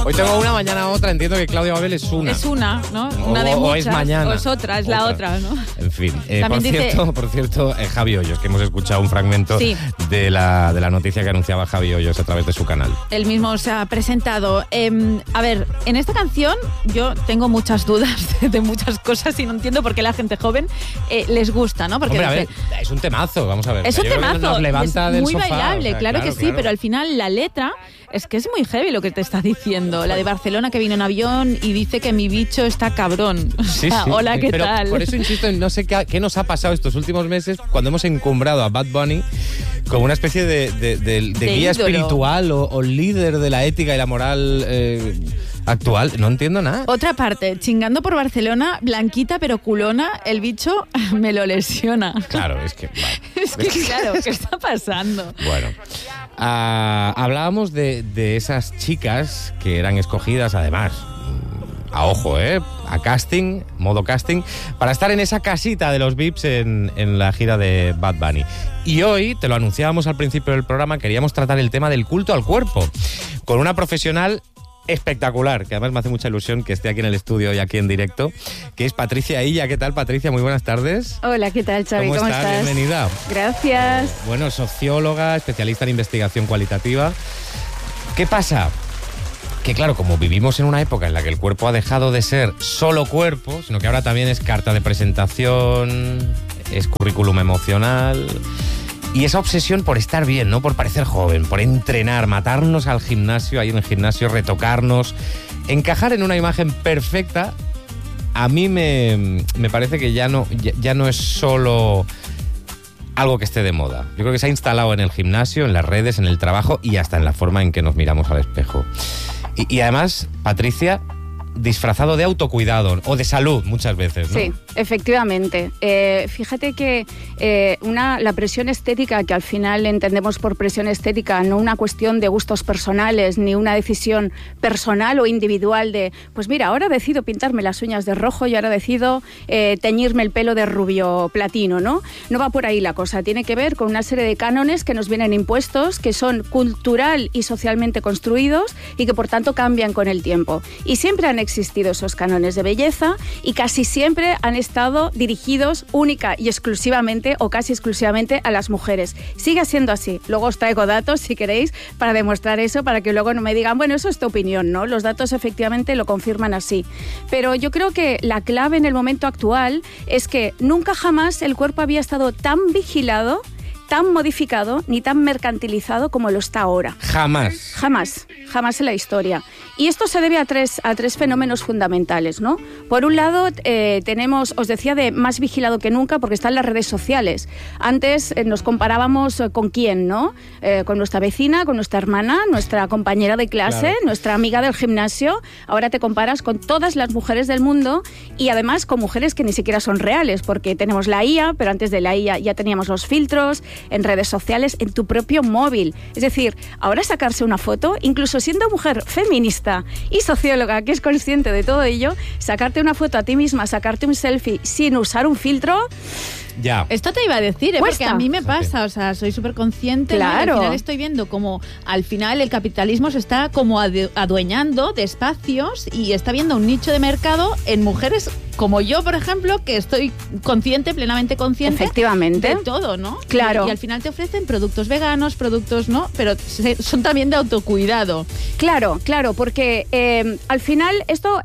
Hoy tengo una, mañana otra. Entiendo que Claudia Babel es una. Es una, ¿no? Una de muchas. O es mañana. O es otra, es la otra, ¿no? En fin. También Por cierto, Javi Hoyos, que hemos escuchado un fragmento de la noticia que anunciaba Javi Hoyos a través de su canal. Él mismo se ha presentado. A ver, en esta canción yo tengo muchas dudas de muchas cosas y no entiendo por qué la gente joven les gusta, ¿no? Porque hombre, a ver, es un temazo, vamos a ver. Es un temazo, nos levanta es muy del sofá, bailable, o sea, claro que sí, pero al final la letra es que es muy heavy lo que te está diciendo. La de Barcelona que vino en avión y dice que mi bicho está cabrón. O sea, sí. Hola, ¿qué pero tal? Por eso insisto, no sé qué nos ha pasado estos últimos meses cuando hemos encumbrado a Bad Bunny como una especie de guía ídolo espiritual o líder de la ética y la moral actual. No entiendo nada. Otra parte, chingando por Barcelona, blanquita pero culona, el bicho me lo lesiona. Claro, es que... Vale. Es que claro, ¿qué está pasando? Bueno, hablábamos de esas chicas que eran escogidas, además, a ojo, a casting, modo casting, para estar en esa casita de los VIPs en la gira de Bad Bunny. Y hoy, te lo anunciábamos al principio del programa, queríamos tratar el tema del culto al cuerpo, con una profesional espectacular, que además me hace mucha ilusión que esté aquí en el estudio y aquí en directo, que es Patricia Illa. ¿Qué tal, Patricia? Muy buenas tardes. Hola, ¿qué tal, Xavi? ¿Cómo estás? Bienvenida. Gracias. Bueno, socióloga, especialista en investigación cualitativa. ¿Qué pasa? Que claro, como vivimos en una época en la que el cuerpo ha dejado de ser solo cuerpo, sino que ahora también es carta de presentación, es currículum emocional... Y esa obsesión por estar bien, ¿no? Por parecer joven, por entrenar, matarnos al gimnasio, ahí en el gimnasio, retocarnos, encajar en una imagen perfecta, a mí me parece que ya no es solo algo que esté de moda. Yo creo que se ha instalado en el gimnasio, en las redes, en el trabajo y hasta en la forma en que nos miramos al espejo. Y además, Patricia, disfrazado de autocuidado o de salud muchas veces, ¿no? Sí, efectivamente. Fíjate que la presión estética, que al final entendemos por presión estética, no una cuestión de gustos personales, ni una decisión personal o individual de, pues mira, ahora decido pintarme las uñas de rojo y ahora decido teñirme el pelo de rubio platino, ¿no? No va por ahí la cosa. Tiene que ver con una serie de cánones que nos vienen impuestos, que son cultural y socialmente construidos y que por tanto cambian con el tiempo. Y siempre han existido esos cánones de belleza y casi siempre han estado dirigidos única y exclusivamente o casi exclusivamente a las mujeres. Sigue siendo así. Luego os traigo datos, si queréis, para demostrar eso, para que luego no me digan, bueno, eso es tu opinión, ¿no? Los datos efectivamente lo confirman así. Pero yo creo que la clave en el momento actual es que nunca jamás el cuerpo había estado tan vigilado, tan modificado ni tan mercantilizado como lo está ahora. Jamás. Jamás en la historia. Y esto se debe a tres fenómenos fundamentales, ¿no? Por un lado, tenemos, os decía, de más vigilado que nunca porque están las redes sociales. Antes nos comparábamos con quién, ¿no? Con nuestra vecina, con nuestra hermana, nuestra compañera de clase, claro, nuestra amiga del gimnasio. Ahora te comparas con todas las mujeres del mundo y además con mujeres que ni siquiera son reales porque tenemos la IA, pero antes de la IA ya teníamos los filtros en redes sociales, en tu propio móvil. Es decir, ahora sacarse una foto, incluso siendo mujer feminista y socióloga que es consciente de todo ello, sacarte una foto a ti misma, sacarte un selfie sin usar un filtro... Ya. Esto te iba a decir, porque a mí me pasa, o sea, soy súper consciente, claro, ¿no? Al final estoy viendo como al final el capitalismo se está como adueñando de espacios y está viendo un nicho de mercado en mujeres como yo, por ejemplo, que estoy plenamente consciente efectivamente de todo, ¿no? Claro. Y al final te ofrecen productos veganos, productos, ¿no? Pero son también de autocuidado. Claro, porque al final esto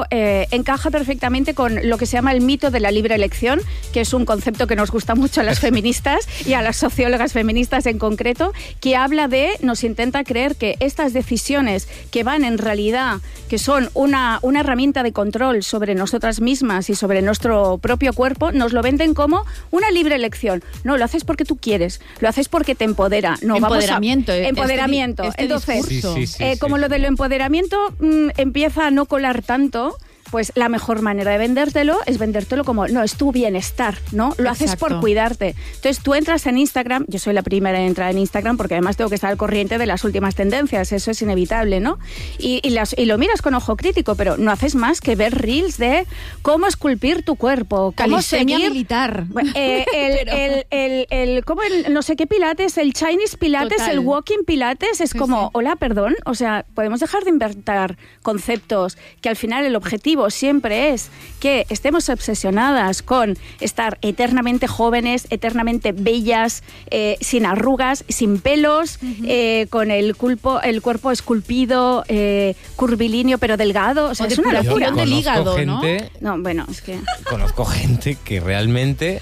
encaja perfectamente con lo que se llama el mito de la libre elección, que es un concepto que nos gusta mucho a las feministas y a las sociólogas feministas en concreto, que habla nos intenta creer que estas decisiones que van en realidad, que son una herramienta de control sobre nosotras mismas y sobre nuestro propio cuerpo, nos lo venden como una libre elección. No, lo haces porque tú quieres, lo haces porque te empodera. No, empoderamiento. Empoderamiento. Entonces, como lo del empoderamiento empieza a no colar tanto, pues la mejor manera de vendértelo es vendértelo como, no, es tu bienestar, ¿no? Lo haces por cuidarte. Entonces tú entras en Instagram, yo soy la primera en entrar en Instagram porque además tengo que estar al corriente de las últimas tendencias, eso es inevitable, ¿no? Y lo miras con ojo crítico, pero no haces más que ver reels de cómo esculpir tu cuerpo, cómo Calistenia seguir... militar. ¿Cómo el no sé qué pilates, el Chinese pilates, Total. el walking pilates, es como, hola, perdón, o sea, podemos dejar de inventar conceptos, que al final el objetivo siempre es que estemos obsesionadas con estar eternamente jóvenes, eternamente bellas, sin arrugas, sin pelos, con el cuerpo esculpido, curvilíneo pero delgado, o sea, es una locura. Del hígado, gente, ¿no? Bueno, es que... Conozco gente que realmente...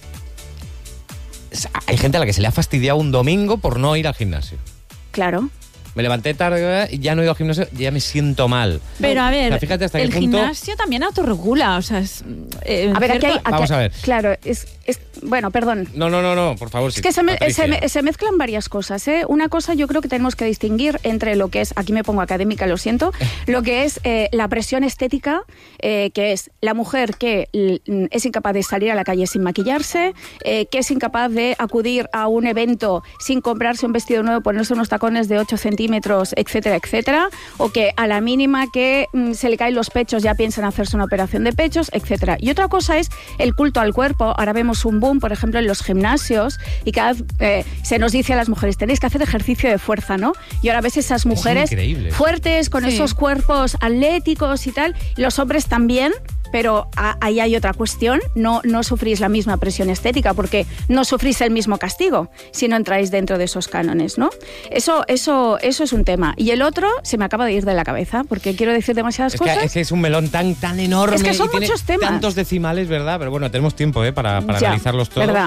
Hay gente a la que se le ha fastidiado un domingo por no ir al gimnasio. Claro. Me levanté tarde y ya no he ido al gimnasio y ya me siento mal. Pero a ver, O sea, fíjate hasta el qué punto... gimnasio también autorregula, o sea, es... a ver, aquí hay... Vamos a ver. Claro, bueno, perdón. No, por favor. Es que se mezclan varias cosas, ¿eh? Una cosa yo creo que tenemos que distinguir entre lo que es, aquí me pongo académica, lo siento, lo que es la presión estética, que es la mujer que es incapaz de salir a la calle sin maquillarse, que es incapaz de acudir a un evento sin comprarse un vestido nuevo, ponerse unos tacones de 8 centímetros, etcétera, etcétera, o que a la mínima que se le caen los pechos ya piensan hacerse una operación de pechos, etcétera. Y otra cosa es el culto al cuerpo. Ahora vemos un boom, por ejemplo, en los gimnasios y cada vez se nos dice a las mujeres, tenéis que hacer ejercicio de fuerza, ¿no? Y ahora ves esas mujeres fuertes, con esos cuerpos atléticos y tal, los hombres también. Pero ahí hay otra cuestión, no sufrís la misma presión estética porque no sufrís el mismo castigo si no entráis dentro de esos cánones, ¿no? Eso es un tema. Y el otro se me acaba de ir de la cabeza porque quiero decir demasiadas cosas. Es que es un melón tan enorme. Es que son y tiene muchos temas. tantos decimales, ¿verdad? Pero bueno, tenemos tiempo para analizarlos todos. ¿Verdad?